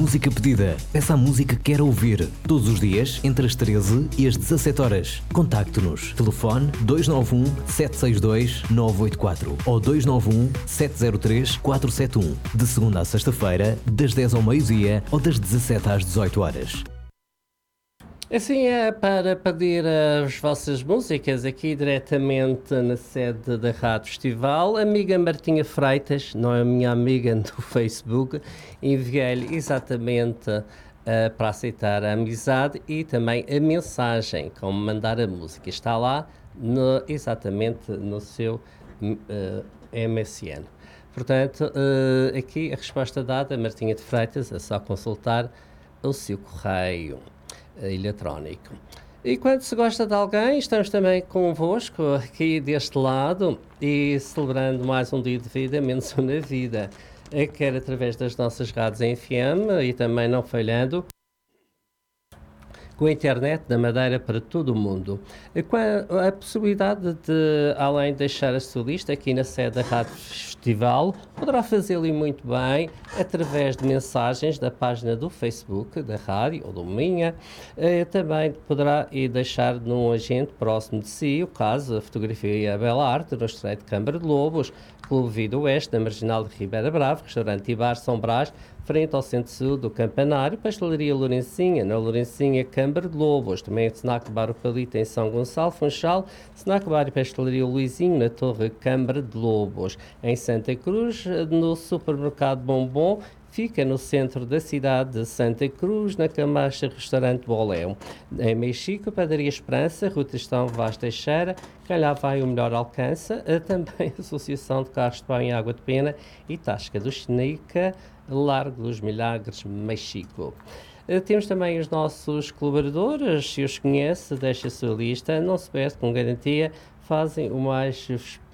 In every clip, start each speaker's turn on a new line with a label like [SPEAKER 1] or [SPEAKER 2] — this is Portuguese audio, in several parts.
[SPEAKER 1] música pedida. Peça a música que quer ouvir. Todos os dias, entre as 13 e as 17 horas. Contacte-nos. Telefone 291 762 984 ou 291 703 471. De segunda a sexta-feira, das 10 ao meio-dia ou das 17 às 18 horas.
[SPEAKER 2] Assim é para pedir as vossas músicas aqui diretamente na sede da Rádio Festival. Amiga Martinha Freitas, não é a minha amiga no Facebook, enviei-lhe exatamente para aceitar a amizade e também a mensagem, como mandar a música. Está lá exatamente no seu MSN. Portanto, aqui a resposta dada, Martinha de Freitas, é só consultar o seu correio eletrónico. E quando se gosta de alguém, estamos também convosco aqui deste lado e celebrando mais um dia de vida, menos um na vida, quer através das nossas rádios em FM e também não falhando com a internet da Madeira para todo o mundo. A possibilidade de, além de deixar a sua lista aqui na sede da Rádio Festival, poderá fazê-lo muito bem através de mensagens da página do Facebook da rádio ou do Minha. Também poderá deixar num agente próximo de si, o caso, a fotografia Bela Arte, no Estreito de Câmara de Lobos, Clube Vida Oeste, na Marginal de Ribeira Brava, Restaurante e Bar São Brás, frente ao Centro-Sul do Campanário, Pastelaria Lourencinha, na Lourencinha, Câmara de Lobos, também Snack Bar o Palito em São Gonçalo, Funchal, Snack Bar e Pastelaria Luizinho, na Torre Câmara de Lobos, em Santa Cruz, no Supermercado Bombom, fica no centro da cidade de Santa Cruz, na Camacha Restaurante Boléu. Em Mexico, Padaria Esperança, Rua Tristão Vaz Teixeira, Calhar vai o melhor alcança, também a Associação de Carros de Pão em Água de Pena e Tasca do Chinica, Largo dos Milagres, Mexico. Temos também os nossos colaboradores, se os conhece, deixa a sua lista, não se perde, com garantia, fazem o mais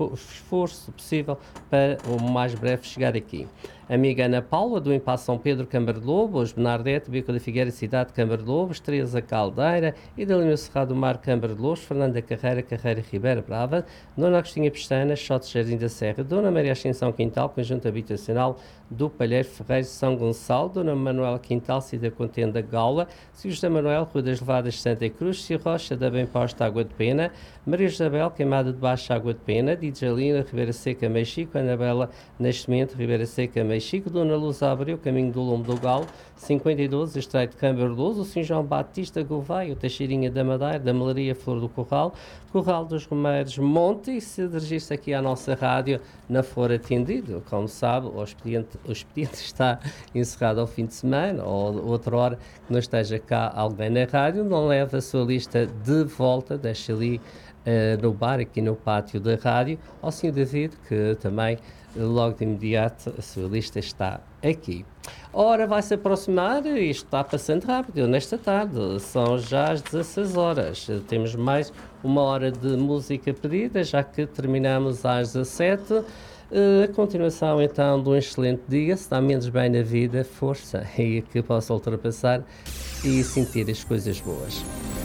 [SPEAKER 2] esforço possível para o mais breve chegar aqui. Amiga Ana Paula, do Impasse São Pedro, Câmara de Lobos, Bernardete, Bico da Figueira, Cidade, Câmara de Lobos, Teresa Caldeira, Idalina Cerrado do Mar, Câmara de Lobos, Fernanda Carreira, Ribeira Brava, Dona Agostinha Pestana, Xotes Jardim da Serra, Dona Maria Ascensão Quintal, Conjunto Habitacional do Palheiro Ferreiro, São Gonçalo, Dona Manuela Quintal, Cida Contenda Gaula, Sr. José Manuel, Rua das Levadas, Santa Cruz, Sr. Rocha, da Bem Posta, Água de Pena, Maria Isabel, Queimada de Baixo, Água de Pena, Djalina, Ribeira Seca, Mexico, Anabela Nascimento, Ribeira Seca, Mexico, Dona Luz Abreu, Caminho do Lume do Galo, 52, Estreito de Câmara de Luz, o Sr. João Batista Gouveia, o Teixeirinha da Madeira, da Malaria Flor do Corral, Corral dos Romeiros Monte, e se dirigir-se aqui à nossa rádio, não for atendido, como sabe, o expediente está encerrado ao fim de semana, ou outra hora que não esteja cá alguém na rádio, não leve a sua lista de volta, deixa ali no bar, aqui no pátio da rádio, ao Sr. David, que também logo de imediato a sua lista está aqui. Ora, vai-se aproximar, isto está passando rápido nesta tarde, são já as 16 horas, temos mais uma hora de música pedida, já que terminamos às 17. A continuação então de um excelente dia, se está menos bem na vida, força, e que possa ultrapassar e sentir as coisas boas.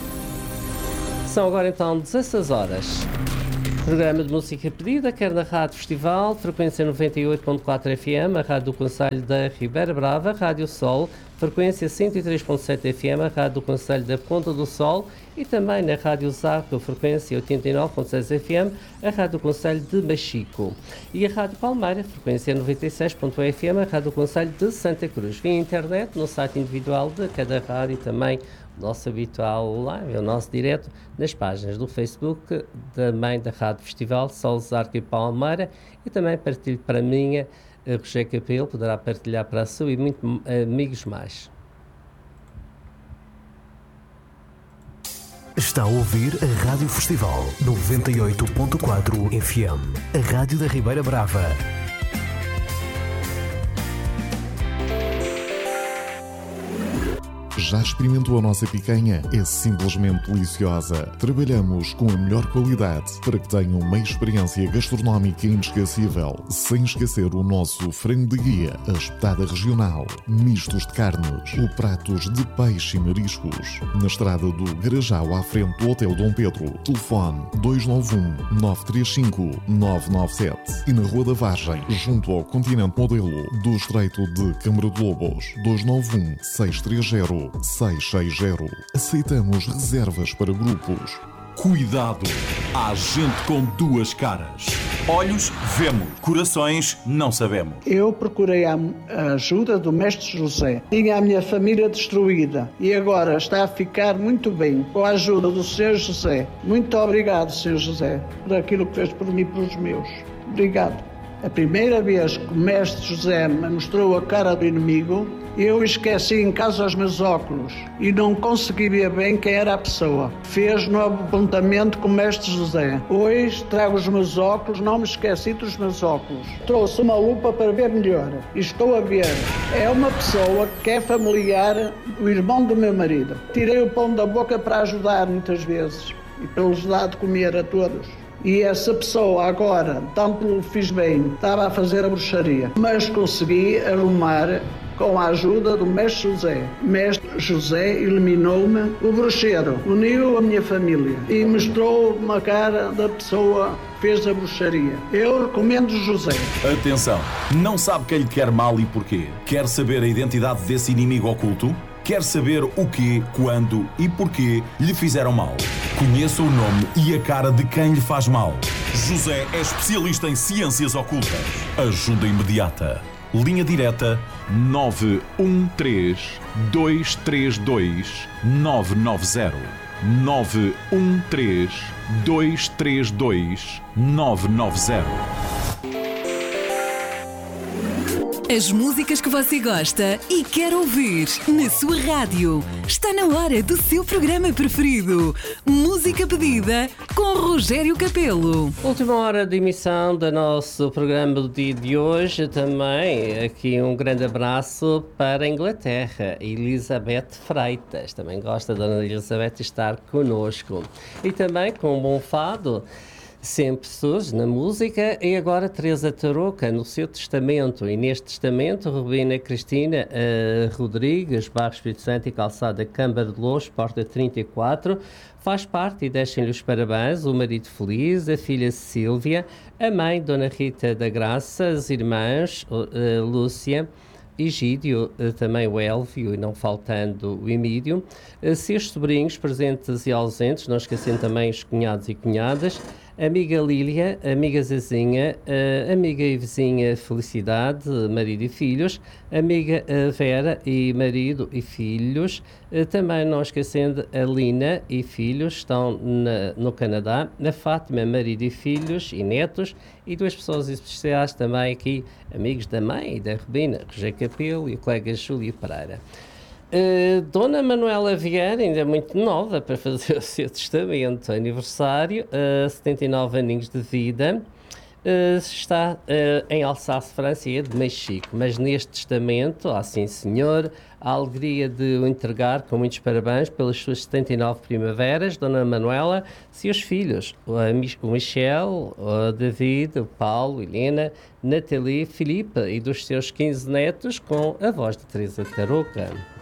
[SPEAKER 2] São agora então 16 horas. Programa de música pedida, quer na Rádio Festival, frequência 98.4 FM, a Rádio do Concelho da Ribeira Brava, Rádio Sol, frequência 103.7 FM, a Rádio do Concelho da Ponta do Sol, e também na Rádio Zarco, frequência 89.6 FM, a Rádio do Concelho de Mexico. E a Rádio Palmeira, frequência 96.1 FM, a Rádio do Concelho de Santa Cruz. Via internet, no site individual de cada rádio, também o nosso habitual live, o nosso direto, nas páginas do Facebook, também da Rádio Festival, Sol, Zarco e Palmeira, e também partilho para a minha, Roger Capelo, poderá partilhar para a sua e muitos amigos mais.
[SPEAKER 1] Está a ouvir a Rádio Festival 98.4 FM, a Rádio da Ribeira Brava.
[SPEAKER 3] Já experimentou a nossa picanha? É simplesmente deliciosa. Trabalhamos com a melhor qualidade para que tenham uma experiência gastronómica inesquecível, sem esquecer o nosso frango de guia, a espetada regional, mistos de carnes ou pratos de peixe e mariscos. Na estrada do Garajal, à frente do Hotel Dom Pedro. Telefone 291-935-997 e na Rua da Vargem, junto ao Continente Modelo do Estreito de Câmara de Lobos. 291-630-660. Aceitamos reservas para grupos.
[SPEAKER 4] Cuidado! Há gente com duas caras. Olhos, vemos. Corações, não sabemos.
[SPEAKER 5] Eu procurei a ajuda do Mestre José. Tinha a minha família destruída e agora está a ficar muito bem com a ajuda do Sr. José. Muito obrigado, Sr. José, por aquilo que fez por mim e pelos meus. Obrigado. A primeira vez que o Mestre José me mostrou a cara do inimigo, eu esqueci em casa os meus óculos e não consegui ver bem quem era a pessoa. Fez novo apontamento com o Mestre José. Hoje trago os meus óculos, não me esqueci dos meus óculos. Trouxe uma lupa para ver melhor e estou a ver. É uma pessoa que é familiar do irmão do meu marido. Tirei o pão da boca para ajudar muitas vezes e para lhes dar de comer a todos. E essa pessoa agora, tanto lhe fiz bem, estava a fazer a bruxaria, mas consegui arrumar com a ajuda do Mestre José. Mestre José eliminou-me o bruxeiro, uniu a minha família e mostrou uma cara da pessoa que fez a bruxaria. Eu recomendo José.
[SPEAKER 4] Atenção, não sabe quem lhe quer mal e porquê? Quer saber a identidade desse inimigo oculto? Quer saber o quê, quando e porquê lhe fizeram mal? Conheça o nome e a cara de quem lhe faz mal. José é especialista em ciências ocultas. Ajuda imediata. Linha direta 913-232-990. 913-232-990.
[SPEAKER 6] As músicas que você gosta e quer ouvir na sua rádio. Está na hora do seu programa preferido. Música pedida com Rogério Capelo.
[SPEAKER 2] Última hora de emissão do nosso programa do dia de hoje. Também aqui um grande abraço para a Inglaterra. Elizabeth Freitas. Também gosta da Dona Elizabeth estar connosco. E também com um bom fado. Sempre surge na música e agora Teresa Tarouca no seu testamento. E neste testamento, Rubina Cristina Rodrigues, Bairro Espírito Santo e Calçada Câmara de Louros, Porta 34, faz parte e deixem-lhe os parabéns o marido Feliz, a filha Sílvia, a mãe Dona Rita da Graça, as irmãs Lúcia, Egídio, também o Elvio e não faltando o Emídio, seus sobrinhos presentes e ausentes, não esquecendo também os cunhados e cunhadas, amiga Lília, amiga Zezinha, amiga e vizinha Felicidade, marido e filhos, amiga Vera e marido e filhos, também não esquecendo a Lina e filhos, estão no Canadá, a Fátima, marido e filhos e netos, e duas pessoas especiais também aqui, amigos da mãe e da Rubina, Rogério Capelo e o colega Júlio Pereira. Dona Manuela Vieira, ainda muito nova para fazer o seu testamento, aniversário, 79 aninhos de vida, está em Alsáce, França e é de Mexico, mas neste testamento, sim senhor, a alegria de o entregar com muitos parabéns pelas suas 79 primaveras, Dona Manuela, seus filhos, o Michel, o David, o Paulo, Helena, Nathalie, Filipe e dos seus 15 netos com a voz de Teresa Tarouca.